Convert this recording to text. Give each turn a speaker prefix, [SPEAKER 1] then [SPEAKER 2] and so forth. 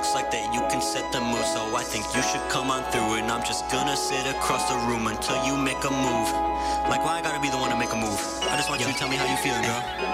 [SPEAKER 1] looks like that you can set the mood. So I think you should come on through, and I'm just gonna sit across the room until you make a move. Like, why I gotta be the one to make a move? I just want you to tell me how you feeling, girl.